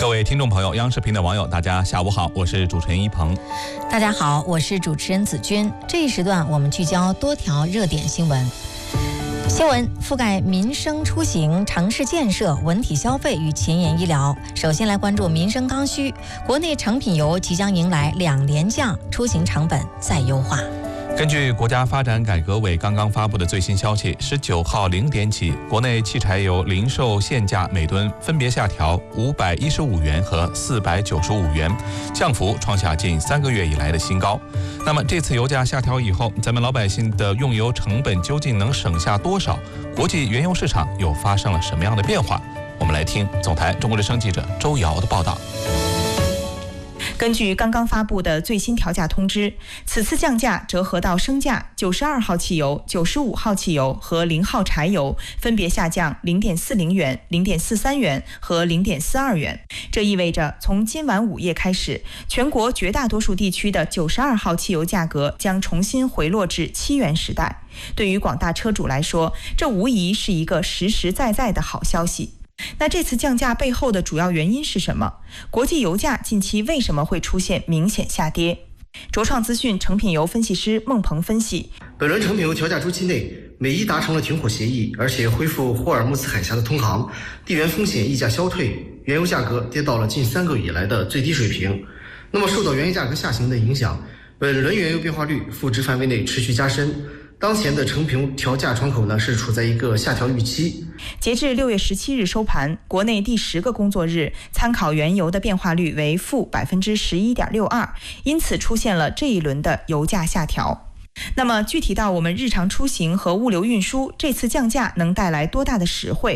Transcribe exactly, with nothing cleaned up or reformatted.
各位听众朋友，央视频的网友，大家下午好，我是主持人一鹏。 大家好，我是主持人子君。这一时段我们聚焦多条热点新闻。新闻覆盖民生出行、城市建设、文体消费与前沿医疗。首先来关注民生刚需，国内成品油即将迎来两连降，出行成本再优化。 根据国家发展改革委刚刚发布的最新消息，十九号零点起，国内汽柴油零售限价每吨分别下调五百一十五元和四百九十五元，降幅创下近三个月以来的新高。那么这次油价下调以后，咱们老百姓的用油成本究竟能省下多少？国际原油市场又发生了什么样的变化？我们来听总台中国之声记者周瑶的报道。 根据刚刚发布的最新调价通知，此次降价折合到升价，九十二号汽油、九十五号汽油和零号柴油分别下降零点四零元、零点四三元和零点四二元。这意味着从今晚午夜开始，全国绝大多数地区的九十二号汽油价格将重新回落至七元时代。对于广大车主来说，这无疑是一个实实在在的好消息。那这次降价背后的主要原因是什么？国际油价近期为什么会出现明显下跌？卓创资讯成品油分析师孟鹏分析， 本轮成品油调价周期内，美伊达成了停火协议，而且恢复霍尔木兹海峡的通航，地缘风险溢价消退，原油价格跌到了近三个月以来的最低水平。那么受到原油价格下行的影响，本轮原油变化率负值范围内持续加深。当前的成品油调价窗口呢是处在一个下调预期。 截至六月十七日收盘，国内第十个工作日参考原油的变化率为负百分之十一点六二，因此出现了这一轮的油价下调。那么具体到我们日常出行和物流运输，这次降价能带来多大的实惠？